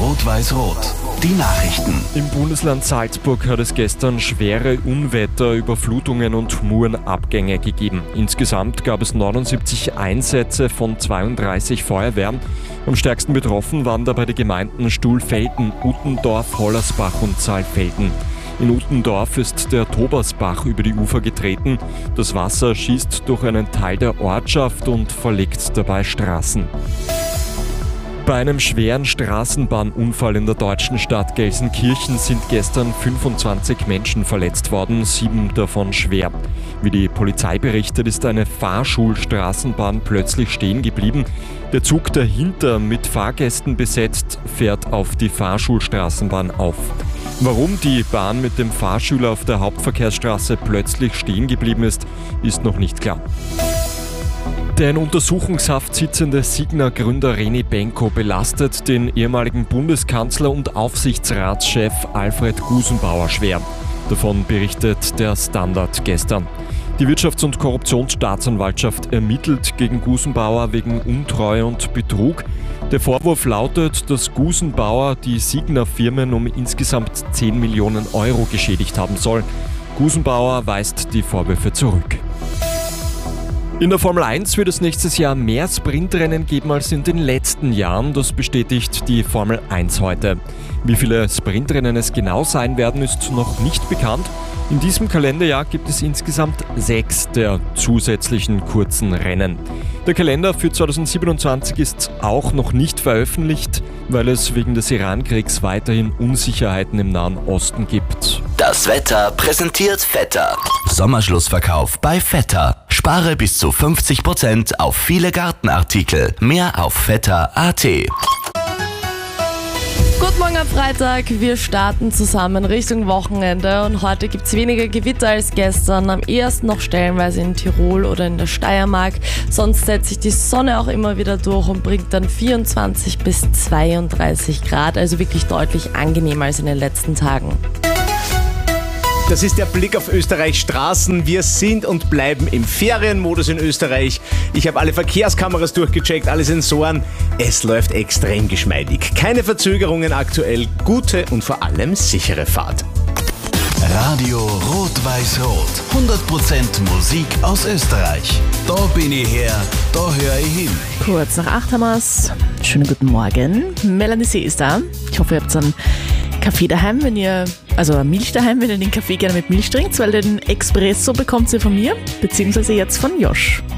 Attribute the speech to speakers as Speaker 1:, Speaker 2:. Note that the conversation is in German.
Speaker 1: Rot-Weiß-Rot. Die Nachrichten.
Speaker 2: Im Bundesland Salzburg hat es gestern schwere Unwetter, Überflutungen und Murenabgänge gegeben. Insgesamt gab es 79 Einsätze von 32 Feuerwehren. Am stärksten betroffen waren dabei die Gemeinden Stuhlfelden, Uttendorf, Hollersbach und Saalfelden. In Uttendorf ist der Tobersbach über die Ufer getreten. Das Wasser schießt durch einen Teil der Ortschaft und verlegt dabei Straßen. Bei einem schweren Straßenbahnunfall in der deutschen Stadt Gelsenkirchen sind gestern 25 Menschen verletzt worden, 7 davon schwer. Wie die Polizei berichtet, ist eine Fahrschulstraßenbahn plötzlich stehen geblieben. Der Zug dahinter, mit Fahrgästen besetzt, fährt auf die Fahrschulstraßenbahn auf. Warum die Bahn mit dem Fahrschüler auf der Hauptverkehrsstraße plötzlich stehen geblieben ist noch nicht klar. Der in Untersuchungshaft sitzende Signa-Gründer René Benko belastet den ehemaligen Bundeskanzler und Aufsichtsratschef Alfred Gusenbauer schwer. Davon berichtet der Standard gestern. Die Wirtschafts- und Korruptionsstaatsanwaltschaft ermittelt gegen Gusenbauer wegen Untreue und Betrug. Der Vorwurf lautet, dass Gusenbauer die Signa-Firmen um insgesamt 10 Millionen Euro geschädigt haben soll. Gusenbauer weist die Vorwürfe zurück. In der Formel 1 wird es nächstes Jahr mehr Sprintrennen geben als in den letzten Jahren. Das bestätigt die Formel 1 heute. Wie viele Sprintrennen es genau sein werden, ist noch nicht bekannt. In diesem Kalenderjahr gibt es insgesamt 6 der zusätzlichen kurzen Rennen. Der Kalender für 2027 ist auch noch nicht veröffentlicht, weil es wegen des Iran-Kriegs weiterhin Unsicherheiten im Nahen Osten gibt.
Speaker 1: Das Wetter präsentiert Vetter. Sommerschlussverkauf bei Vetter. Spare bis zu 50% auf viele Gartenartikel. Mehr auf vetter.at.
Speaker 3: Guten Morgen am Freitag, wir starten zusammen Richtung Wochenende und heute gibt es weniger Gewitter als gestern, am ehesten noch stellenweise in Tirol oder in der Steiermark. Sonst setzt sich die Sonne auch immer wieder durch und bringt dann 24 bis 32 Grad, also wirklich deutlich angenehmer als in den letzten Tagen.
Speaker 4: Das ist der Blick auf Österreichs Straßen. Wir sind und bleiben im Ferienmodus in Österreich. Ich habe alle Verkehrskameras durchgecheckt, alle Sensoren. Es läuft extrem geschmeidig. Keine Verzögerungen aktuell, gute und vor allem sichere Fahrt.
Speaker 1: Radio Rot-Weiß-Rot. 100% Musik aus Österreich. Da bin ich her, da höre ich hin.
Speaker 5: Kurz nach 8 haben wir's. Schönen guten Morgen. Melanie C. ist da. Ich hoffe, ihr habt einen Kaffee daheim, Milch daheim, wenn ihr den Kaffee gerne mit Milch trinkt, weil den Espresso bekommt ihr von mir, beziehungsweise jetzt von Josh.